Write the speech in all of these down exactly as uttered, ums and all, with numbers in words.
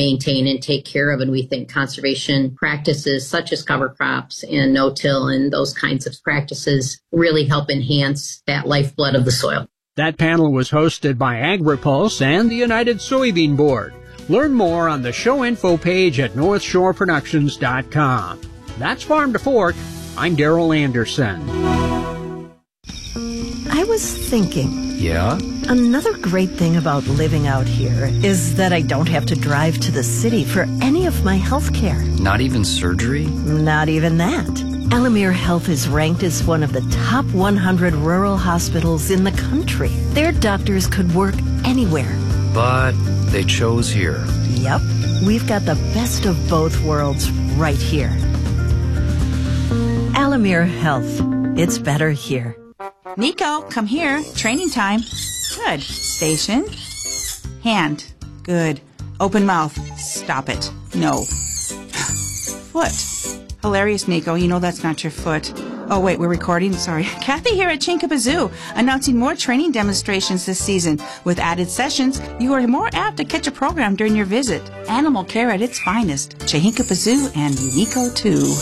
maintain and take care of. And we think conservation practices such as cover crops and no-till and those kinds of practices really help enhance that lifeblood of the soil. That panel was hosted by AgriPulse and the United Soybean Board. Learn more on the show info page at north shore productions dot com. That's Farm to Fork. I'm Darrell Anderson. I was thinking. Yeah? Another great thing about living out here is that I don't have to drive to the city for any of my health care. Not even surgery? Not even that. Alamere Health is ranked as one of the top one hundred rural hospitals in the country. Their doctors could work anywhere. But they chose here. Yep. We've got the best of both worlds right here. Alamere Health. It's better here. Nico, come here. Training time. Good. Station. Hand. Good. Open mouth. Stop it. No. Foot. Hilarious, Nico. You know that's not your foot. Oh, wait, we're recording? Sorry. Kathy here at Chinkapazoo, announcing more training demonstrations this season. With added sessions, you are more apt to catch a program during your visit. Animal care at its finest. Chinkapazoo and Nico, too.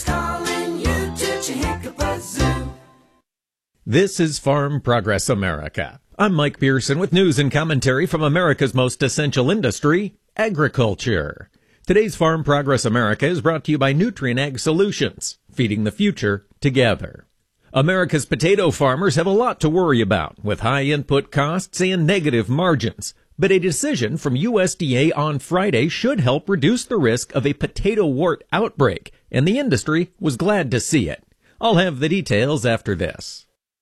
This is Farm Progress America. I'm Mike Pearson with news and commentary from America's most essential industry, agriculture. Today's Farm Progress America is brought to you by Nutrien Ag Solutions, feeding the future together. America's potato farmers have a lot to worry about with high input costs and negative margins. But a decision from U S D A on Friday should help reduce the risk of a potato wart outbreak, and the industry was glad to see it. I'll have the details after this.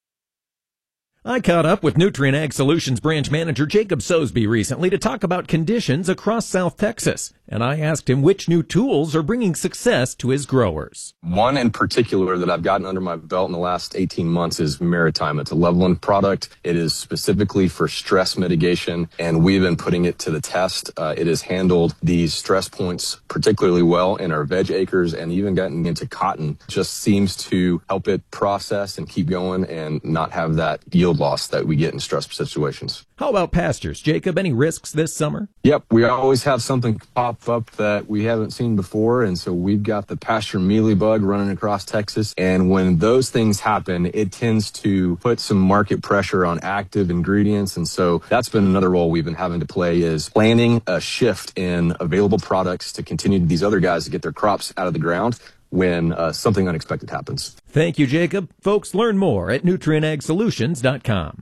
I caught up with Nutrien Ag Solutions branch manager Jacob Sosby recently to talk about conditions across South Texas, and I asked him which new tools are bringing success to his growers. One in particular that I've gotten under my belt in the last eighteen months is Maritime. It's a level one product. It is specifically for stress mitigation, and we've been putting it to the test. Uh, it has handled these stress points particularly well in our veg acres and even gotten into cotton. Just seems to help it process and keep going and not have that yield loss that we get in stress situations. How about pastures, Jacob? Any risks this summer? Yep, we always have something pop up that we haven't seen before, and so we've got the pasture mealybug running across Texas, and when those things happen, it tends to put some market pressure on active ingredients, and so that's been another role we've been having to play is planning a shift in available products to continue these other guys to get their crops out of the ground when uh, something unexpected happens. Thank you, Jacob. Folks, learn more at Nutrien Ag Solutions dot com.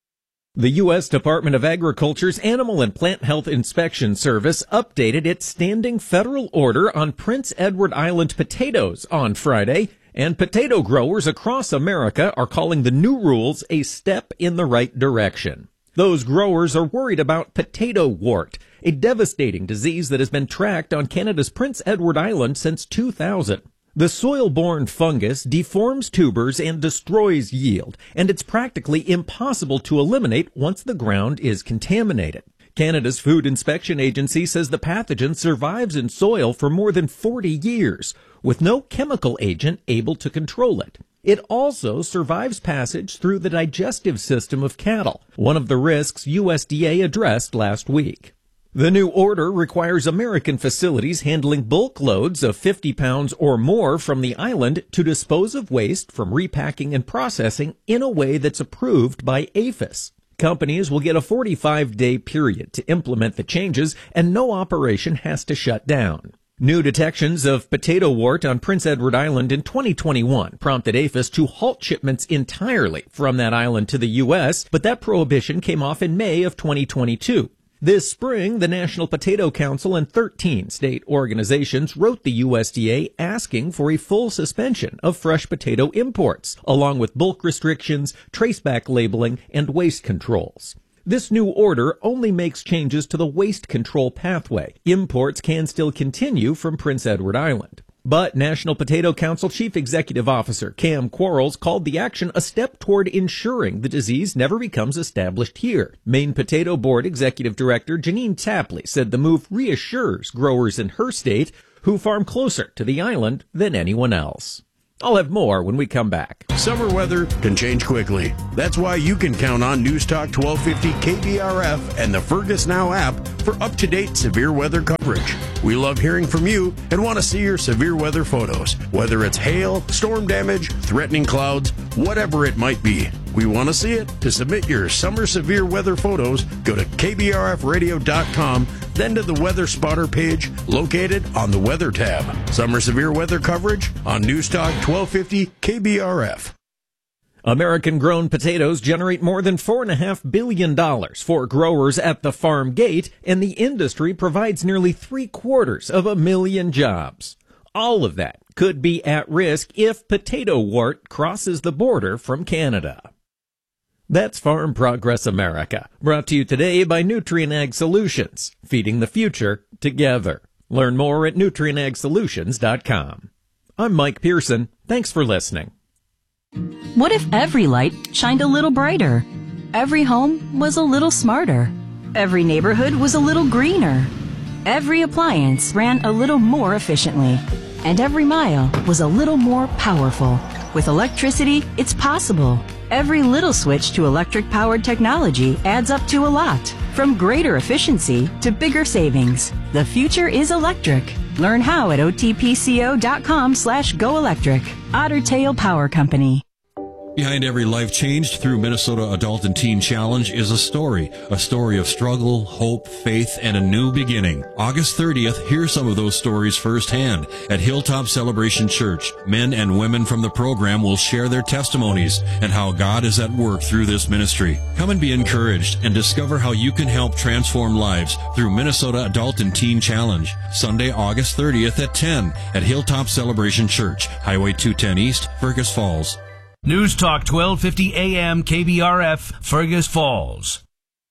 The U S Department of Agriculture's Animal and Plant Health Inspection Service updated its standing federal order on Prince Edward Island potatoes on Friday, and potato growers across America are calling the new rules a step in the right direction. Those growers are worried about potato wart, a devastating disease that has been tracked on Canada's Prince Edward Island since two thousand. The soil-borne fungus deforms tubers and destroys yield, and it's practically impossible to eliminate once the ground is contaminated. Canada's Food Inspection Agency says the pathogen survives in soil for more than forty years, with no chemical agent able to control it. It also survives passage through the digestive system of cattle, one of the risks U S D A addressed last week. The new order requires American facilities handling bulk loads of fifty pounds or more from the island to dispose of waste from repacking and processing in a way that's approved by APHIS. Companies will get a forty-five day period to implement the changes, and no operation has to shut down. New detections of potato wart on Prince Edward Island in twenty twenty-one prompted APHIS to halt shipments entirely from that island to the U S, but that prohibition came off in May of twenty twenty-two. This spring, the National Potato Council and thirteen state organizations wrote the U S D A asking for a full suspension of fresh potato imports, along with bulk restrictions, traceback labeling, and waste controls. This new order only makes changes to the waste control pathway. Imports can still continue from Prince Edward Island. But National Potato Council Chief Executive Officer Cam Quarles called the action a step toward ensuring the disease never becomes established here. Maine Potato Board Executive Director Janine Tapley said the move reassures growers in her state who farm closer to the island than anyone else. I'll have more when we come back. Summer weather can change quickly. That's why you can count on News Talk twelve fifty K B R F and the Fergus Now app for up-to-date severe weather coverage. We love hearing from you and want to see your severe weather photos, whether it's hail, storm damage, threatening clouds, whatever it might be. We want to see it. To submit your summer severe weather photos, go to K B R F radio dot com, then to the Weather Spotter page located on the Weather tab. Summer severe weather coverage on News Talk twelve fifty K B R F. American-grown potatoes generate more than four point five billion dollars for growers at the farm gate, and the industry provides nearly three-quarters of a million jobs. All of that could be at risk if potato wart crosses the border from Canada. That's Farm Progress America, brought to you today by Nutrien Ag Solutions, feeding the future together. Learn more at Nutrien Ag Solutions dot com. I'm Mike Pearson. Thanks for listening. What if every light shined a little brighter? Every home was a little smarter. Every neighborhood was a little greener. Every appliance ran a little more efficiently. And every mile was a little more powerful. With electricity, it's possible. Every little switch to electric-powered technology adds up to a lot. From greater efficiency to bigger savings. The future is electric. Learn how at O T P C O dot com slash go electric. Otter Tail Power Company. Behind every life changed through Minnesota Adult and Teen Challenge is a story. A story of struggle, hope, faith, and a new beginning. August thirtieth, hear some of those stories firsthand. At Hilltop Celebration Church, men and women from the program will share their testimonies and how God is at work through this ministry. Come and be encouraged and discover how you can help transform lives through Minnesota Adult and Teen Challenge. Sunday, August thirtieth at ten at Hilltop Celebration Church, Highway two ten East, Fergus Falls. News Talk twelve fifty A M K B R F, Fergus Falls.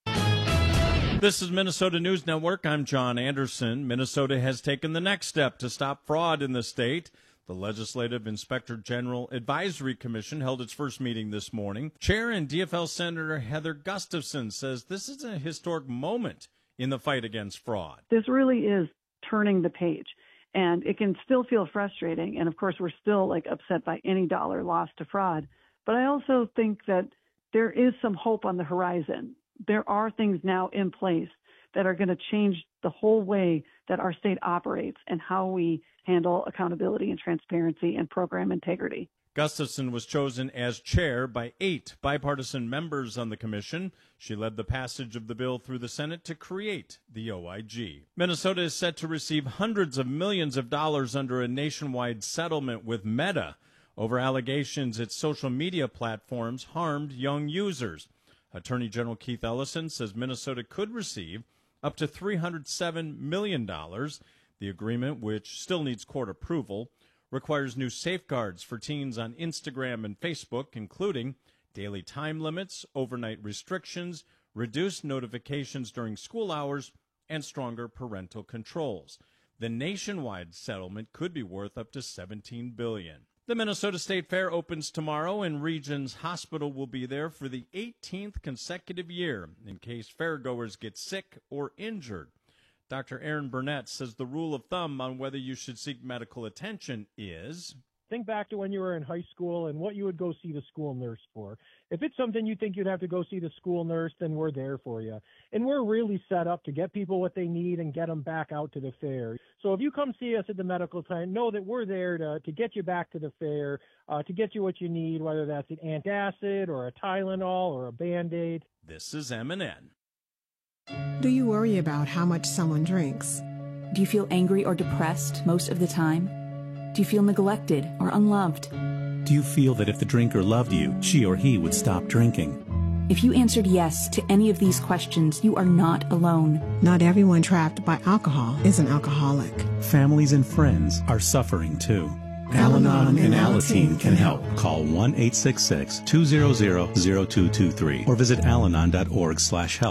This is Minnesota News Network. I'm John Anderson. Minnesota has taken the next step to stop fraud in the state. The Legislative Inspector General Advisory Commission held its first meeting this morning. Chair and D F L Senator Heather Gustafson says this is a historic moment in the fight against fraud. This really is turning the page. And it can still feel frustrating. And of course, we're still like upset by any dollar lost to fraud. But I also think that there is some hope on the horizon. There are things now in place that are going to change the whole way that our state operates and how we handle accountability and transparency and program integrity. Gustafson was chosen as chair by eight bipartisan members on the commission. She led the passage of the bill through the Senate to create the O I G. Minnesota is set to receive hundreds of millions of dollars under a nationwide settlement with Meta over allegations its social media platforms harmed young users. Attorney General Keith Ellison says Minnesota could receive up to three hundred seven million dollars. The agreement, which still needs court approval, requires new safeguards for teens on Instagram and Facebook, including daily time limits, overnight restrictions, reduced notifications during school hours, and stronger parental controls. The nationwide settlement could be worth up to seventeen billion dollars. The Minnesota State Fair opens tomorrow, and Regions Hospital will be there for the eighteenth consecutive year in case fairgoers get sick or injured. Doctor Aaron Burnett says the rule of thumb on whether you should seek medical attention is... Think back to when you were in high school and what you would go see the school nurse for. If it's something you think you'd have to go see the school nurse, then we're there for you. And we're really set up to get people what they need and get them back out to the fair. So if you come see us at the medical tent, know that we're there to, to get you back to the fair, uh, to get you what you need, whether that's an antacid or a Tylenol or a Band-Aid. This is M and N. Do you worry about how much someone drinks? Do you feel angry or depressed most of the time? Do you feel neglected or unloved? Do you feel that if the drinker loved you, she or he would stop drinking? If you answered yes to any of these questions, you are not alone. Not everyone trapped by alcohol is an alcoholic. Families and friends are suffering too. Al-Anon and Alateen can help. Call one eight six six, two zero zero, zero two two three or visit alanon dot org slash help.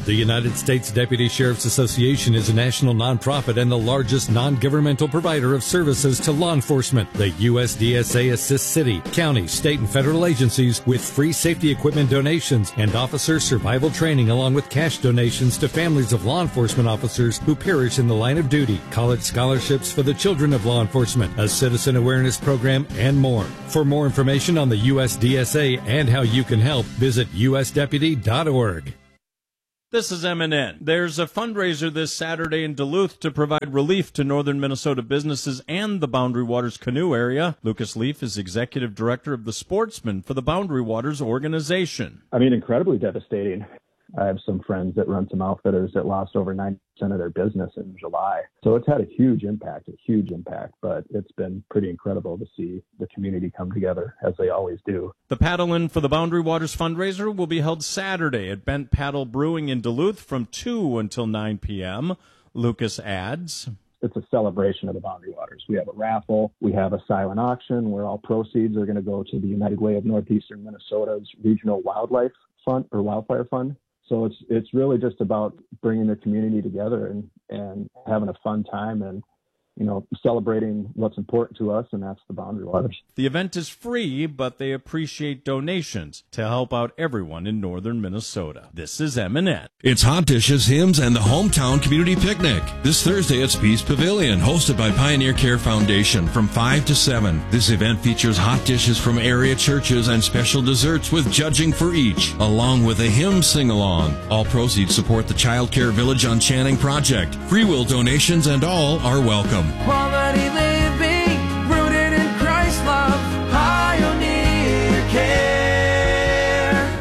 The United States Deputy Sheriff's Association is a national nonprofit and the largest non-governmental provider of services to law enforcement. The U S D S A assists city, county, state, and federal agencies with free safety equipment donations and officer survival training, along with cash donations to families of law enforcement officers who perish in the line of duty, college scholarships for the children of law enforcement, a citizen awareness program, and more. For more information on the U S D S A and how you can help, visit U S deputy dot org. This is M and N. There's a fundraiser this Saturday in Duluth to provide relief to northern Minnesota businesses and the Boundary Waters canoe area. Lucas Leaf is executive director of the Sportsmen for the Boundary Waters organization. I mean, incredibly devastating. I have some friends that run some outfitters that lost over ninety percent of their business in July. So it's had a huge impact, a huge impact, but it's been pretty incredible to see the community come together as they always do. The Paddle-In for the Boundary Waters fundraiser will be held Saturday at Bent Paddle Brewing in Duluth from two until nine p.m. Lucas adds, it's a celebration of the Boundary Waters. We have a raffle. We have a silent auction where all proceeds are going to go to the United Way of Northeastern Minnesota's Regional Wildlife Fund or Wildfire Fund. So it's it's really just about bringing the community together and, and having a fun time and, you know, celebrating what's important to us, and that's the Boundary Waters. The event is free, but they appreciate donations to help out everyone in northern Minnesota. This is M and N. It's Hot Dishes, Hymns, and the Hometown Community Picnic. This Thursday at Peace Pavilion, hosted by Pioneer Care Foundation from five to seven. This event features hot dishes from area churches and special desserts with judging for each, along with a hymn sing-along. All proceeds support the Child Care Village on Channing project. Free will donations and all are welcome. Quality living, rooted in Christ's love, Pioneer Care.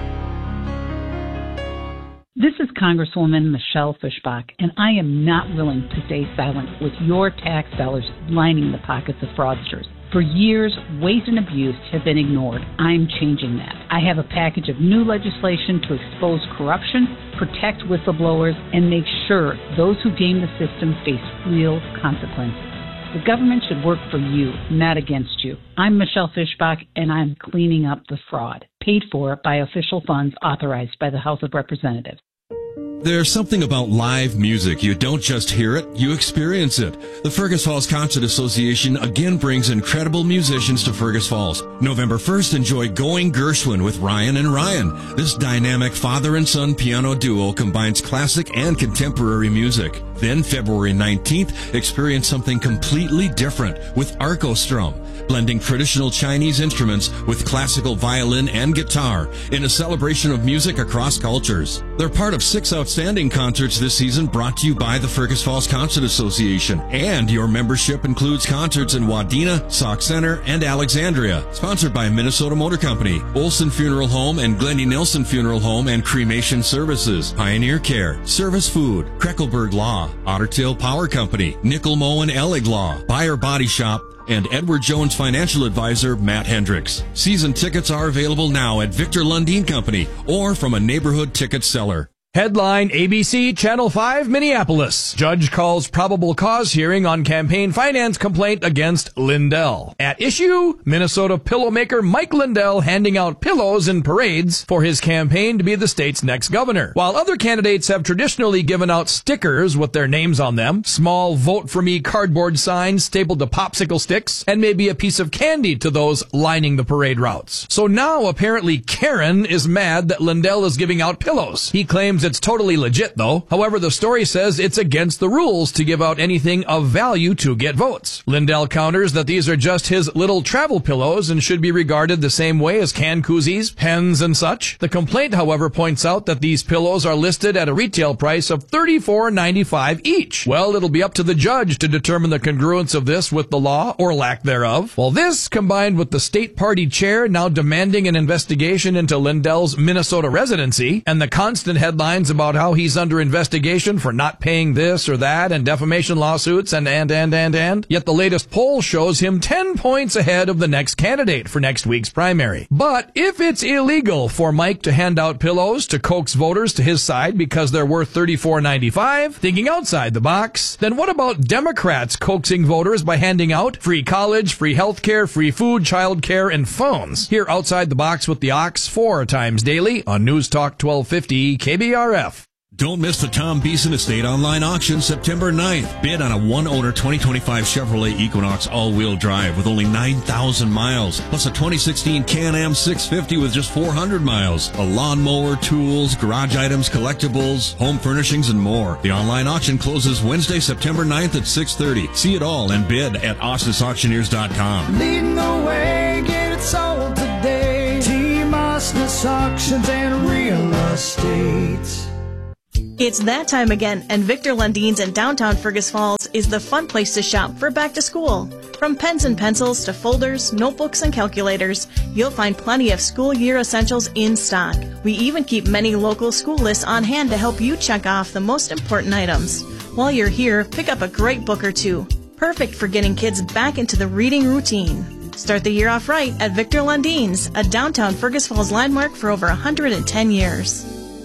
This is Congresswoman Michelle Fischbach, and I am not willing to stay silent with your tax dollars lining the pockets of fraudsters. For years, waste and abuse have been ignored. I'm changing that. I have a package of new legislation to expose corruption, protect whistleblowers, and make sure those who game the system face real consequences. The government should work for you, not against you. I'm Michelle Fischbach, and I'm cleaning up the fraud, paid for by official funds authorized by the House of Representatives. There's something about live music. You don't just hear it, you experience it. The Fergus Falls Concert Association again brings incredible musicians to Fergus Falls. November first, enjoy Going Gershwin with Ryan and Ryan. This dynamic father and son piano duo combines classic and contemporary music. Then February nineteenth, experience something completely different with Arcostrum, blending traditional Chinese instruments with classical violin and guitar in a celebration of music across cultures. They're part of six outstanding concerts this season brought to you by the Fergus Falls Concert Association. And your membership includes concerts in Wadena, Sauk Center, and Alexandria. Sponsored by Minnesota Motor Company, Olson Funeral Home and Glendy Nelson Funeral Home and Cremation Services, Pioneer Care, Service Food, Kreckelberg Law, Otter Tail Power Company, Nickel Moe and Ellig Law, Buyer Body Shop, and Edward Jones financial advisor Matt Hendricks. Season tickets are available now at Victor Lundeen Company or from a neighborhood ticket seller. Headline A B C Channel five Minneapolis. Judge calls probable cause hearing on campaign finance complaint against Lindell. At issue, Minnesota pillow maker Mike Lindell handing out pillows in parades for his campaign to be the state's next governor. While other candidates have traditionally given out stickers with their names on them, small Vote For Me cardboard signs stapled to popsicle sticks, and maybe a piece of candy to those lining the parade routes. So now apparently Karen is mad that Lindell is giving out pillows. He claims it's totally legit, though. However, the story says it's against the rules to give out anything of value to get votes. Lindell counters that these are just his little travel pillows and should be regarded the same way as can koozies, pens, and such. The complaint, however, points out that these pillows are listed at a retail price of thirty-four ninety-five each. Well, it'll be up to the judge to determine the congruence of this with the law or lack thereof. Well, this, combined with the state party chair now demanding an investigation into Lindell's Minnesota residency and the constant headlines about how he's under investigation for not paying this or that and defamation lawsuits and, and, and, and, and. Yet the latest poll shows him ten points ahead of the next candidate for next week's primary. But if it's illegal for Mike to hand out pillows to coax voters to his side because they're worth thirty-four ninety-five, thinking outside the box, then what about Democrats coaxing voters by handing out free college, free health care, free food, child care, and phones? Here outside the box with the Ox four times daily on News Talk twelve fifty K B R F. Don't miss the Tom Beeson Estate online auction September ninth. Bid on a one-owner twenty twenty-five Chevrolet Equinox all-wheel drive with only nine thousand miles, plus a twenty sixteen Can-Am six fifty with just four hundred miles, a lawnmower, tools, garage items, collectibles, home furnishings, and more. The online auction closes Wednesday, September ninth at six thirty. See it all and bid at osnes auctioneers dot com. Leading the way, get it sold today. Team Osnes Auctions and Real Estate. It's that time again, and Victor Lundine's in downtown Fergus Falls is the fun place to shop for back to school. From pens and pencils to folders, notebooks, and calculators, you'll find plenty of school year essentials in stock. We even keep many local school lists on hand to help you check off the most important items. While you're here, pick up a great book or two. Perfect for getting kids back into the reading routine. Start the year off right at Victor Lundine's, a downtown Fergus Falls landmark for over one hundred ten years.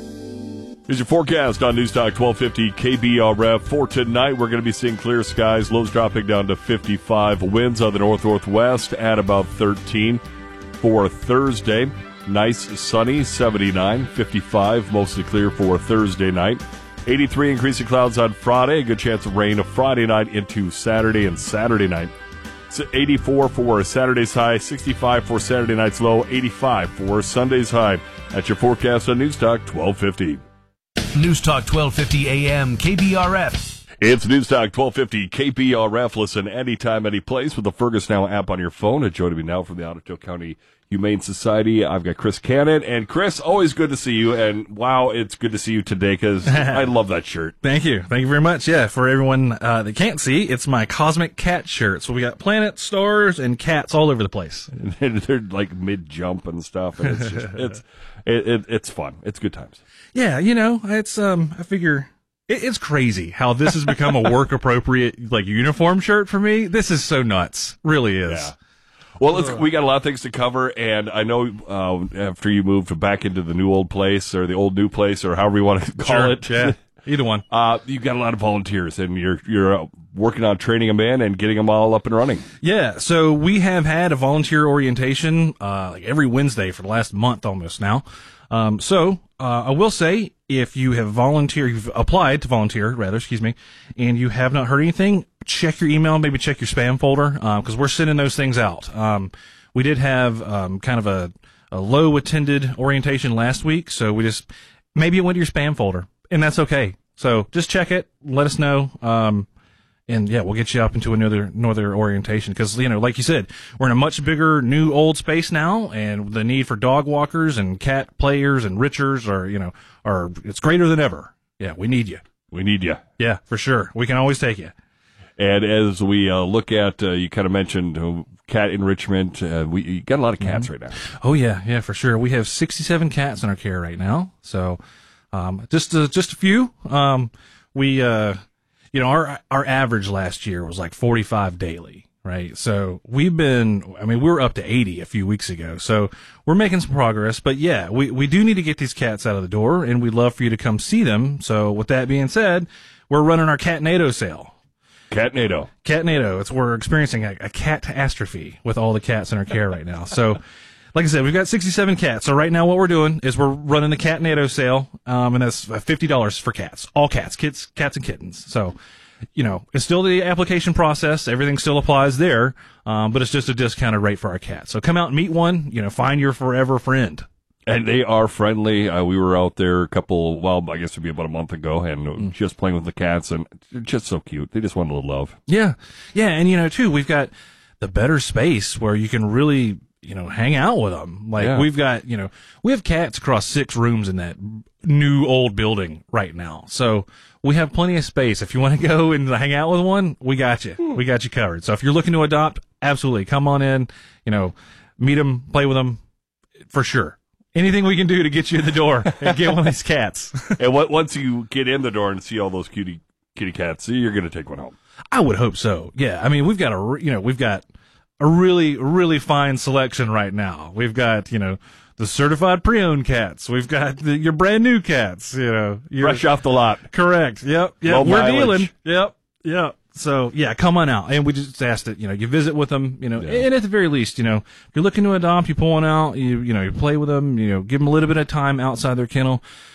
Here's your forecast on Newstalk twelve fifty K B R F. For tonight, we're going to be seeing clear skies. Lows dropping down to fifty-five. Winds on the north-northwest at about thirteen. For Thursday, nice sunny, seventy-nine. fifty-five, mostly clear for Thursday night. eighty-three, increasing clouds on Friday. A good chance of rain of Friday night into Saturday and Saturday night. So eighty-four for Saturday's high. sixty-five for Saturday night's low. eighty-five for Sunday's high. That's your forecast on Newstalk twelve fifty. Newstalk twelve fifty A M K B R F. It's Newstalk twelve fifty K B R F. Listen anytime, any place with the Fergus Now app on your phone. And joining me now from the Ottawa County Humane Society, I've got Chris Cannon. And Chris, always good to see you. And wow, it's good to see you today because I love that shirt. Thank you. Thank you very much. Yeah, for everyone uh, that can't see, it's my Cosmic Cat shirt. So we got planets, stars, and cats all over the place. And they're like mid-jump and stuff. And it's just, it's, it, it, it's fun. It's good times. Yeah, you know, it's, um, I figure it, it's crazy how this has become a work appropriate, like, uniform shirt for me. This is so nuts. Really is. Yeah. Well, let's, we got a lot of things to cover, and I know uh, after you moved back into the new old place or the old new place or however you want to call sure, it, yeah, either one. Uh, you've got a lot of volunteers, and you're you're uh, working on training them in and getting them all up and running. Yeah, so we have had a volunteer orientation uh, like every Wednesday for the last month almost now. Um, so uh, I will say, if you have volunteered, you've applied to volunteer, rather, excuse me, and you have not heard anything, check your email, maybe check your spam folder, because uh, we're sending those things out. Um, we did have um, kind of a, a low attended orientation last week, so we just, maybe it went to your spam folder, and that's okay. So just check it, let us know, um, and yeah, we'll get you up into another another orientation because, you know, like you said, we're in a much bigger new old space now, and the need for dog walkers and cat players and richers are, you know, are it's greater than ever. Yeah, we need you. We need you. Yeah, for sure. We can always take you. And as we uh, look at, uh, you kind of mentioned uh, cat enrichment. Uh, we you got a lot of cats mm-hmm. right now. Oh yeah, yeah, for sure. We have sixty-seven cats in our care right now. So, um, just uh, just a few. Um, we. Uh, You know, our our average last year was like forty-five daily, right? So we've been, I mean, we were up to eighty a few weeks ago. So we're making some progress. But yeah, we, we do need to get these cats out of the door, and we'd love for you to come see them. So with that being said, we're running our Catnado sale. Catnado. Catnado. It's we're experiencing a, a catastrophe with all the cats in our care right now. So, like I said, we've got sixty-seven cats. So right now what we're doing is we're running the Catnado sale, um, and that's fifty dollars for cats. All cats, kids, cats and kittens. So, you know, it's still the application process. Everything still applies there, um, but it's just a discounted rate for our cats. So come out and meet one, you know, find your forever friend. And they are friendly. Uh, we were out there a couple, well, I guess it'd be about a month ago, and mm. just playing with the cats, and they're just so cute. They just want a little love. Yeah. Yeah, and, you know, too, we've got the better space where you can really, you know, hang out with them. Like, yeah. we've got, you know, we have cats across six rooms in that new old building right now. So we have plenty of space. If you want to go and hang out with one, we got you. Hmm. We got you covered. So if you're looking to adopt, absolutely. Come on in, you know, meet them, play with them, for sure. Anything we can do to get you in the door and get one of these cats. And what, once you get in the door and see all those cutie kitty cats, you're going to take one home. I would hope so. Yeah. I mean, we've got a, you know, we've got a really, really fine selection right now. We've got, you know, the certified pre-owned cats. We've got the, your brand new cats, you know. Fresh off the lot. Correct. Yep. Yep. Low We're mileage. dealing. Yep. Yep. So, yeah, come on out. And we just ask that, you know, you visit with them, you know, yeah. and at the very least, you know, if you're looking to adopt, you pull one out, you, you know, you play with them, you know, give them a little bit of time outside their kennel.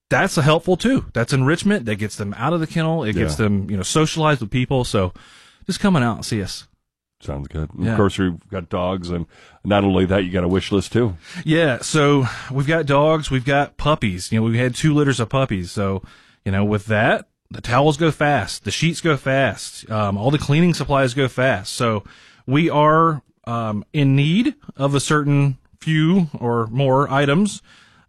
that's a helpful too. That's enrichment. That gets them out of the kennel. It gets Yeah. them, you know, socialized with people. So just come on out and see us. Sounds good. And Yeah. Of course, we've got dogs, and not only that, you got a wish list too. Yeah, so we've got dogs, we've got puppies. You know, we had two litters of puppies. So, you know, with that, the towels go fast, the sheets go fast, um, all the cleaning supplies go fast. So we are um, in need of a certain few or more items.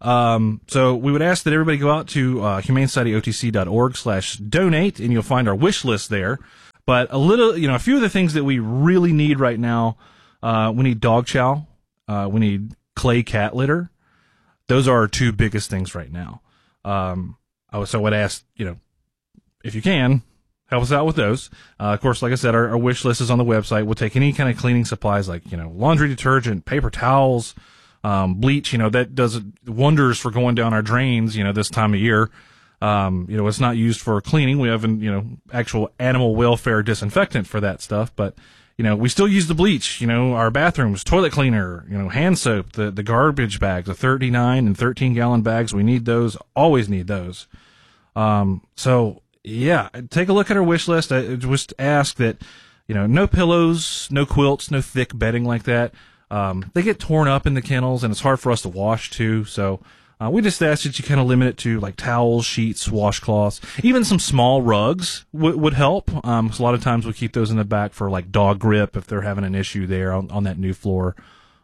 Um, so we would ask that everybody go out to uh, humane society o t c dot org slash donate, and you'll find our wish list there. But a little, you know, a few of the things that we really need right now, uh, we need dog chow, uh, we need clay cat litter. Those are our two biggest things right now. Um, I was, so I would ask, you know, if you can, help us out with those. Uh, of course, like I said, our, our wish list is on the website. We'll take any kind of cleaning supplies like, you know, laundry detergent, paper towels, um, bleach, you know, that does wonders for going down our drains, you know, this time of year. Um, you know, it's not used for cleaning. We have, you know, actual animal welfare disinfectant for that stuff, but, you know, we still use the bleach, you know, our bathrooms, toilet cleaner, you know, hand soap, the, the garbage bags, the thirty-nine and thirteen gallon bags. We need those, always need those. Um, so yeah, take a look at our wish list. I just ask that, you know, no pillows, no quilts, no thick bedding like that. Um, they get torn up in the kennels and it's hard for us to wash too. So, Uh, we just ask that you kind of limit it to like towels, sheets, washcloths, even some small rugs w- would help. Um, 'cause a lot of times we keep those in the back for like dog grip if they're having an issue there on, on that new floor,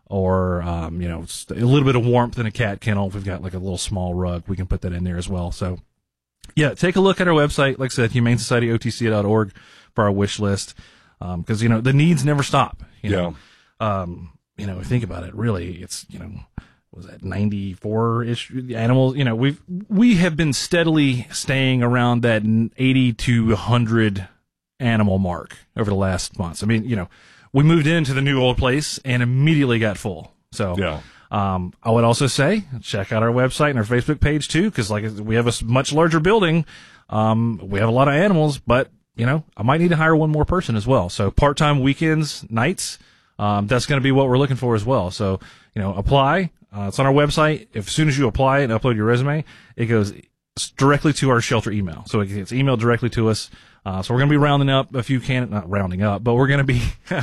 or um, you know, a little bit of warmth in a cat kennel. If we've got like a little small rug, we can put that in there as well. So, yeah, take a look at our website. Like I said, humane society o t c dot org for our wish list, because um, you know the needs never stop. You know? Yeah. Um, you know, think about it. Really, it's you know. Was that ninety-four ish animals? You know, we've, we have been steadily staying around that eighty to one hundred animal mark over the last months. I mean, you know, we moved into the new old place and immediately got full. So, yeah. um, I would also say check out our website and our Facebook page too, because like we have a much larger building. Um, we have a lot of animals, but you know, I might need to hire one more person as well. So part-time weekends, nights, um, that's going to be what we're looking for as well. So, you know, apply. Uh, it's on our website. If, as soon as you apply and upload your resume, it goes directly to our shelter email. So it gets emailed directly to us. Uh, so we're going to be rounding up a few can not rounding up, but we're going to be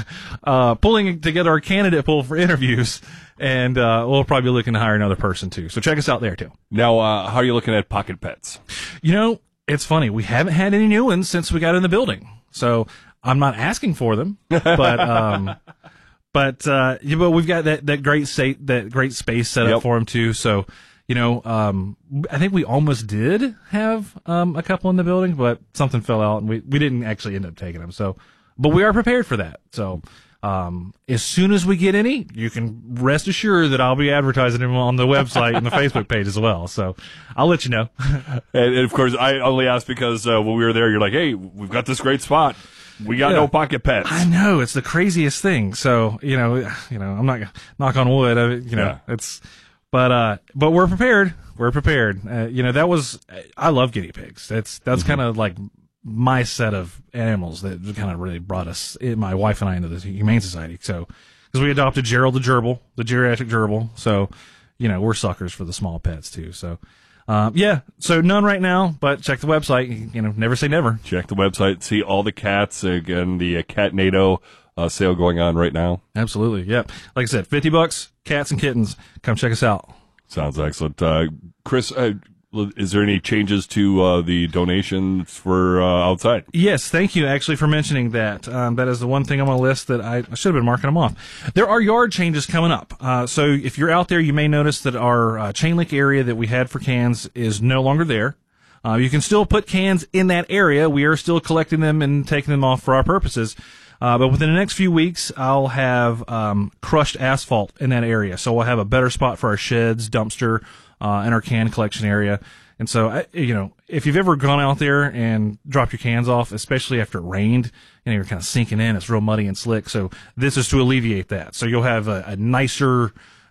uh, pulling together our candidate pool for interviews, and uh, we'll probably be looking to hire another person too. So check us out there too. Now, uh, how are you looking at pocket pets? You know, it's funny. We haven't had any new ones since we got in the building, so I'm not asking for them, but. Um, But, uh, yeah, but we've got that, that great state, that great space set up Yep. for them too. So, you know, um, I think we almost did have, um, a couple in the building, but something fell out and we, we didn't actually end up taking them. So, but we are prepared for that. So, um, as soon as we get any, you can rest assured that I'll be advertising them on the website and the Facebook page as well. So I'll let you know. and, and of course, I only asked because, uh, when we were there, you're like, hey, we've got this great spot. We got Yeah. no pocket pets. I know, it's the craziest thing. So, you know, you know, I'm not gonna knock on wood. I, you know, Yeah. it's, but, uh, but we're prepared. We're prepared. Uh, you know, that was, I love guinea pigs. That's, that's Mm-hmm. kind of like my set of animals that kind of really brought us, my wife and I, into the Humane Society. So, because we adopted Gerald the gerbil, the geriatric gerbil. So, you know, we're suckers for the small pets too. So, Um, yeah, so none right now, but check the website. You know, never say never. Check the website, see all the cats. Again, the uh, Cat NATO uh, sale going on right now. Absolutely, yep. Like I said, fifty bucks, cats and kittens. Come check us out. Sounds excellent. Uh, Chris, uh, is there any changes to uh, the donations for uh, outside? Yes, thank you actually for mentioning that. Um, that is the one thing on my list that I, I should have been marking them off. There are yard changes coming up. Uh, so if you're out there, you may notice that our uh, chain link area that we had for cans is no longer there. Uh, you can still put cans in that area. We are still collecting them and taking them off for our purposes. Uh, but within the next few weeks, I'll have um, crushed asphalt in that area. So we'll have a better spot for our sheds, dumpster, uh, and our can collection area. And so, I, you know, if you've ever gone out there and dropped your cans off, especially after it rained, you know, you're kind of sinking in, it's real muddy and slick. So this is to alleviate that. So you'll have a, a nicer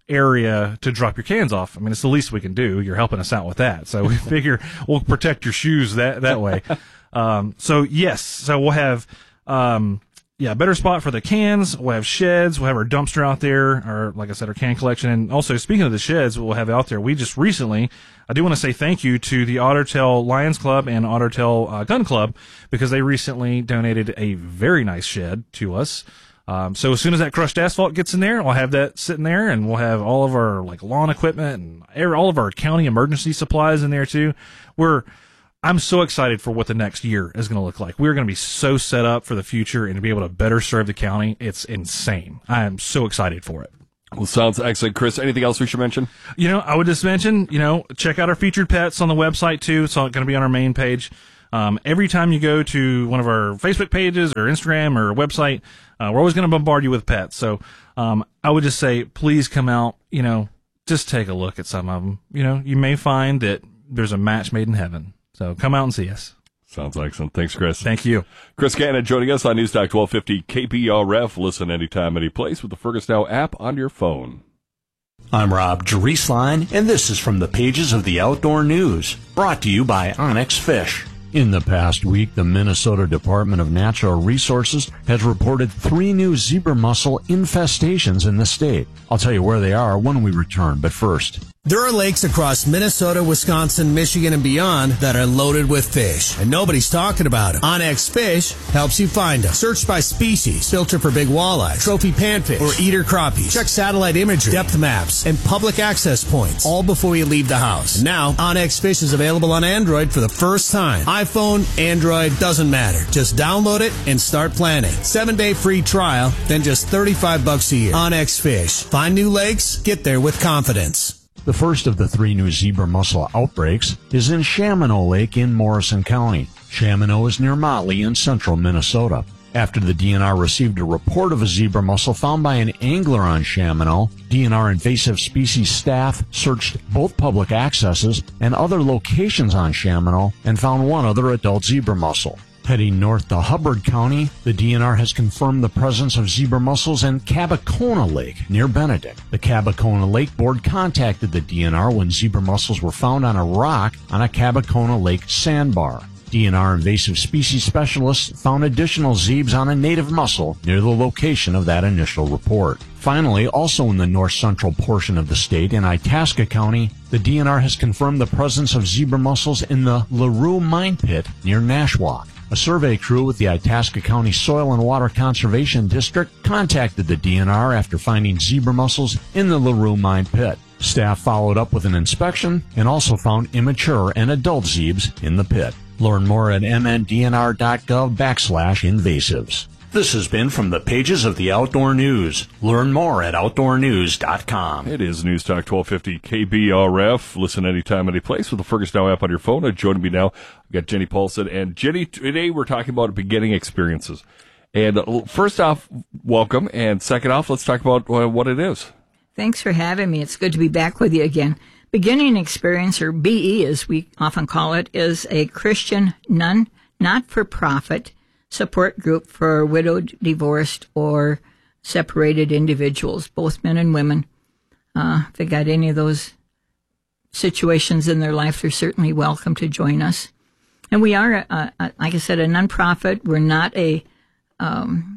area to drop your cans off. I mean, it's the least we can do. You're helping us out with that. So we figure we'll protect your shoes that, that way. Um, so yes, so we'll have, um, yeah, better spot for the cans. We'll have sheds. We'll have our dumpster out there, or like I said, our can collection. And also, speaking of the sheds, we'll have out there. We just recently, I do want to say thank you to the Otter Tail Lions Club and Otter Tail uh, Gun Club, because they recently donated a very nice shed to us. Um, so as soon as that crushed asphalt gets in there, I'll have that sitting there, and we'll have all of our like lawn equipment and all of our county emergency supplies in there too. We're I'm so excited for what the next year is going to look like. We're going to be so set up for the future and to be able to better serve the county. It's insane. I am so excited for it. Well, sounds excellent. Chris, anything else we should mention? You know, I would just mention, you know, check out our featured pets on the website too. It's all going to be on our main page. Um, every time you go to one of our Facebook pages or Instagram or website, uh, we're always going to bombard you with pets. So, um, I would just say, please come out, you know, just take a look at some of them. You know, you may find that there's a match made in heaven. So come out and see us. Sounds excellent. Thanks, Chris. Thank you. Chris Cannon joining us on Newstalk twelve fifty K B R F. Listen anytime, any place with the Fergus Now app on your phone. I'm Rob Drieslein, and this is from the pages of the Outdoor News, brought to you by Onyx Fish. In the past week, the Minnesota Department of Natural Resources has reported three new zebra mussel infestations in the state. I'll tell you where they are when we return, but first. There are lakes across Minnesota, Wisconsin, Michigan, and beyond that are loaded with fish, and nobody's talking about them. Onyx Fish helps you find them. Search by species, filter for big walleye, trophy panfish, or eater crappies. Check satellite imagery, depth maps, and public access points, all before you leave the house. And now, Onyx Fish is available on Android for the first time. iPhone, Android, doesn't matter. Just download it and start planning. Seven-day free trial, then just thirty-five bucks a year. Onyx Fish. Find new lakes, get there with confidence. The first of the three new zebra mussel outbreaks is in Chaminot Lake in Morrison County. Chaminot is near Motley in central Minnesota. After the D N R received a report of a zebra mussel found by an angler on Chaminot, D N R invasive species staff searched both public accesses and other locations on Chaminot and found one other adult zebra mussel. Heading north to Hubbard County, the D N R has confirmed the presence of zebra mussels in Cabacona Lake near Benedict. The Cabacona Lake Board contacted the D N R when zebra mussels were found on a rock on a Cabacona Lake sandbar. D N R invasive species specialists found additional zebes on a native mussel near the location of that initial report. Finally, also in the north-central portion of the state, in Itasca County, the D N R has confirmed the presence of zebra mussels in the LaRue Mine Pit near Nashwauk. A survey crew with the Itasca County Soil and Water Conservation District contacted the D N R after finding zebra mussels in the LaRue Mine Pit. Staff followed up with an inspection and also found immature and adult zebes in the pit. Learn more at mndnr.gov backslash invasives. This has been from the pages of the Outdoor News. Learn more at outdoor news dot com. It is Newstalk twelve fifty K B R F. Listen anytime, any place with the Fergus Now app on your phone. And joining me now, I've got Jenny Paulson. And Jenny, today we're talking about beginning experiences. And first off, welcome. And second off, let's talk about what it is. Thanks for having me. It's good to be back with you again. Beginning Experience, or B E as we often call it, is a Christian non, not-for-profit support group for widowed, divorced, or separated individuals, both men and women. Uh, if they got any of those situations in their life, they're certainly welcome to join us. And we are, a, a, like I said, a nonprofit. We're not a, um,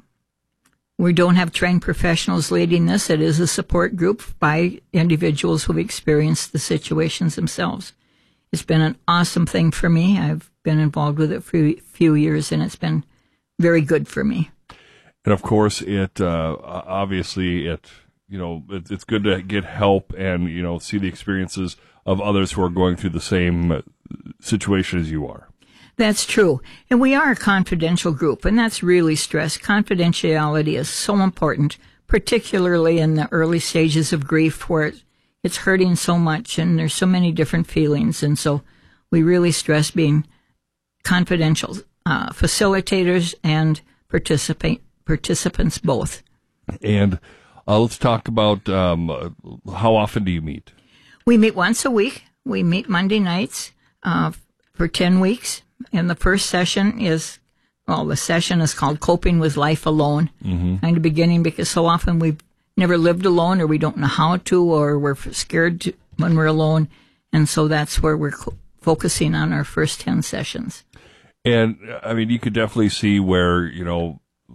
we don't have trained professionals leading this. It is a support group by individuals who've experienced the situations themselves. It's been an awesome thing for me. I've been involved with it for a few years, and it's been very good for me. And of course, it uh, obviously it you know it, it's good to get help and you know see the experiences of others who are going through the same situation as you are. That's true. And we are a confidential group, and that's really stressed. Confidentiality is so important, particularly in the early stages of grief where it's hurting so much and there's so many different feelings. And so we really stress being confidential, uh, facilitators and participate participants both. And uh, let's talk about um, how often do you meet? We meet once a week. We meet Monday nights uh, for ten weeks. And the first session is, well, the session is called Coping with Life Alone. Mm-hmm. Kind of beginning because so often we've never lived alone, or we don't know how to, or we're scared to, when we're alone. And so that's where we're co- focusing on our first ten sessions. And, I mean, you could definitely see where, you know,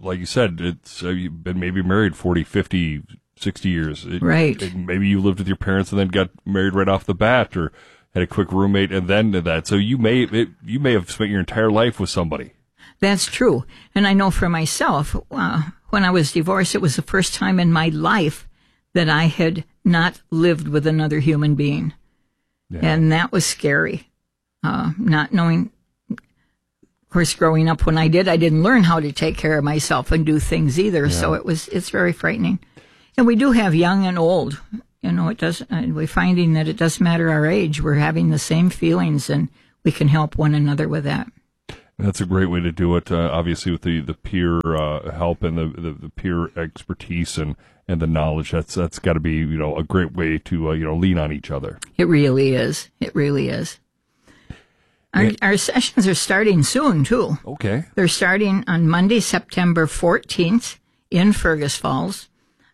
like you said, it's uh, you've been maybe married forty, fifty, sixty years. It, right. It, maybe you lived with your parents and then got married right off the bat, or had a quick roommate and then did that. So you may it, you may have spent your entire life with somebody. That's true. And I know for myself, uh, when I was divorced, it was the first time in my life that I had not lived with another human being. Yeah. And that was scary. Uh, not knowing, of course, growing up when I did, I didn't learn how to take care of myself and do things either. Yeah. So it was, it's very frightening. And we do have young and old. You know, it does, and we're finding that it doesn't matter our age. We're having the same feelings, and we can help one another with that. That's a great way to do it, uh, obviously, with the, the peer uh, help and the, the, the peer expertise and, and the knowledge. That's that's got to be, you know, a great way to, uh, you know, lean on each other. It really is. It really is. Our, yeah. our sessions are starting soon, too. Okay. They're starting on Monday, September fourteenth in Fergus Falls.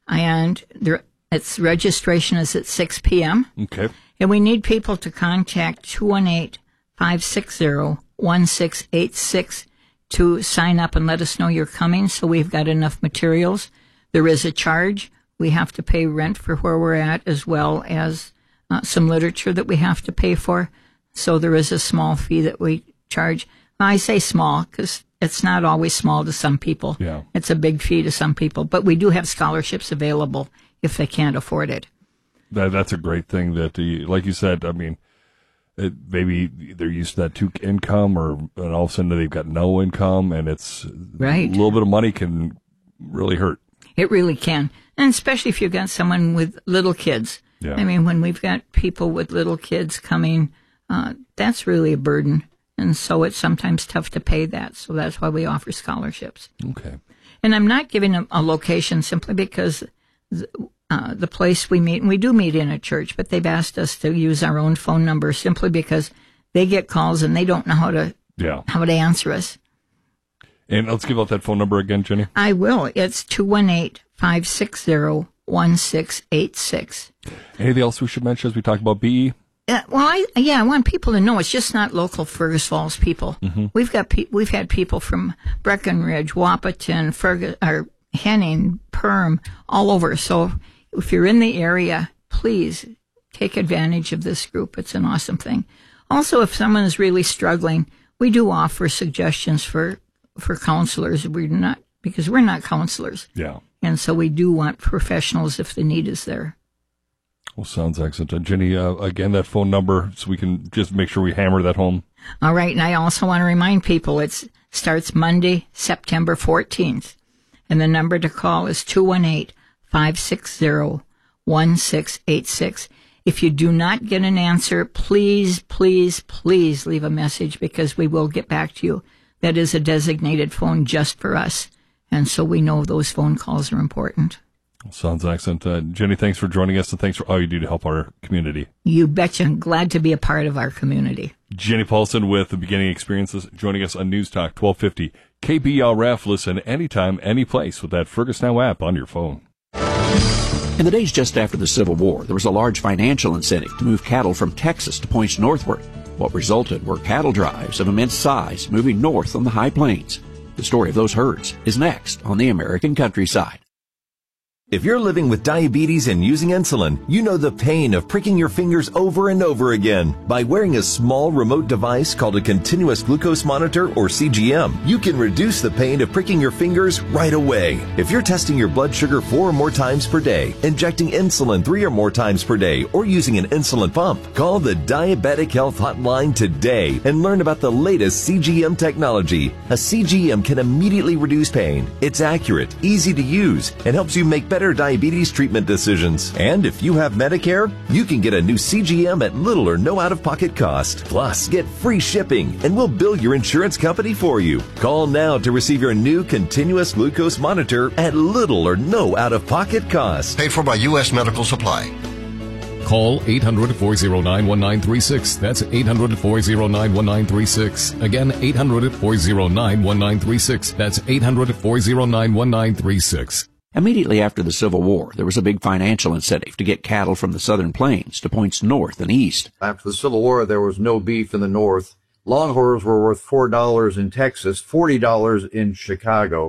And its registration is at six p.m. Okay. And we need people to contact two one eight, five six zero, one six eight six to sign up and let us know you're coming, so we've got enough materials. There is a charge. We have to pay rent for where we're at, as well as uh, some literature that we have to pay for. So there is a small fee that we charge. I say small because it's not always small to some people. Yeah. It's a big fee to some people. But we do have scholarships available if they can't afford it. That, that's a great thing that, the, like you said, I mean, it, maybe they're used to that two income, or and all of a sudden they've got no income, and it's right. A little bit of money can really hurt. It really can. And especially if you've got someone with little kids. Yeah. I mean, when we've got people with little kids coming, uh, that's really a burden. And so it's sometimes tough to pay that. So that's why we offer scholarships. Okay. And I'm not giving a, a location simply because the, uh, the place we meet, and we do meet in a church, but they've asked us to use our own phone number simply because they get calls and they don't know how to, yeah. how to answer us. And let's give out that phone number again, Jenny. I will. It's two one eight, five six zero, one six eight six. Anything else we should mention as we talk about B E? Uh, well, I, yeah, I want people to know it's just not local Fergus Falls people. Mm-hmm. We've got pe- we've had people from Breckenridge, Wahpeton, Fergus, or Henning, Perm, all over. So if you're in the area, please take advantage of this group. It's an awesome thing. Also, if someone is really struggling, we do offer suggestions for for counselors. We're not because we're not counselors. Yeah, and so we do want professionals if the need is there. Well, sounds excellent. Uh, Jenny, uh, again, that phone number, so we can just make sure we hammer that home. All right. And I also want to remind people it starts Monday, September fourteenth. And the number to call is two one eight, five six zero, one six eight six. If you do not get an answer, please, please, please leave a message because we will get back to you. That is a designated phone just for us. And so we know those phone calls are important. Sounds excellent. Uh, Jenny, thanks for joining us, and thanks for all you do to help our community. You betcha. I'm glad to be a part of our community. Jenny Paulson with The Beginning Experiences, joining us on News Talk twelve fifty K B R F. Listen anytime, any place with that Fergus Now app on your phone. In the days just after the Civil War, there was a large financial incentive to move cattle from Texas to points northward. What resulted were cattle drives of immense size moving north on the high plains. The story of those herds is next on the American Countryside. If you're living with diabetes and using insulin, you know the pain of pricking your fingers over and over again. By wearing a small remote device called a continuous glucose monitor, or C G M, you can reduce the pain of pricking your fingers right away. If you're testing your blood sugar four or more times per day, injecting insulin three or more times per day, or using an insulin pump, call the Diabetic Health Hotline today and learn about the latest C G M technology. A C G M can immediately reduce pain. It's accurate, easy to use, and helps you make better better diabetes treatment decisions. And if you have Medicare, you can get a new C G M at little or no out-of-pocket cost. Plus, get free shipping, and we'll bill your insurance company for you. Call now to receive your new continuous glucose monitor at little or no out-of-pocket cost. Paid for by U S Medical Supply. Call eight hundred, four oh nine, one nine three six. That's eight hundred, four oh nine, one nine three six. Again, eight hundred, four oh nine, one nine three six. That's eight hundred, four oh nine, one nine three six. Immediately after the Civil War, there was a big financial incentive to get cattle from the southern plains to points north and east. After the Civil War, there was no beef in the north. Longhorns were worth four dollars in Texas, forty dollars in Chicago.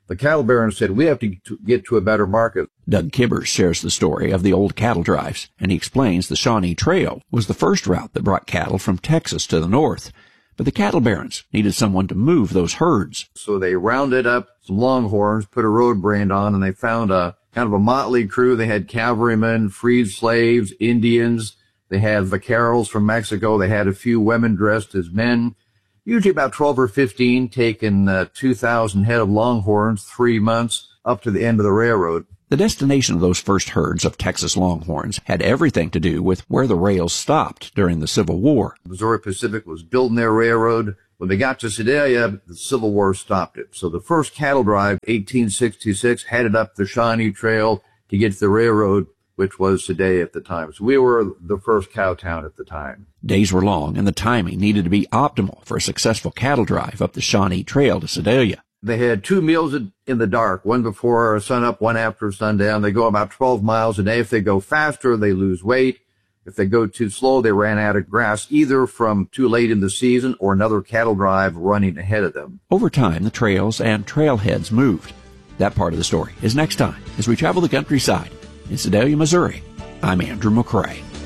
The cattle barons said, we have to get to a better market. Doug Kibbers shares the story of the old cattle drives, and he explains the Shawnee Trail was the first route that brought cattle from Texas to the north. But the cattle barons needed someone to move those herds. So they rounded up some longhorns, put a road brand on, and they found a kind of a motley crew. They had cavalrymen, freed slaves, Indians. They had vaqueros from Mexico. They had a few women dressed as men, usually about twelve or fifteen, taking uh, two thousand head of longhorns, three months up to the end of the railroad. The destination of those first herds of Texas Longhorns had everything to do with where the rails stopped during the Civil War. Missouri Pacific was building their railroad. When they got to Sedalia, the Civil War stopped it. So the first cattle drive, eighteen sixty-six, headed up the Shawnee Trail to get to the railroad, which was Sedalia at the time. So we were the first cow town at the time. Days were long, and the timing needed to be optimal for a successful cattle drive up the Shawnee Trail to Sedalia. They had two meals in the dark, one before sunup, one after sundown. They go about twelve miles a day. If they go faster, they lose weight. If they go too slow, they ran out of grass, either from too late in the season or another cattle drive running ahead of them. Over time, the trails and trailheads moved. That part of the story is next time as we travel the countryside. In Sedalia, Missouri, I'm Andrew McCrae.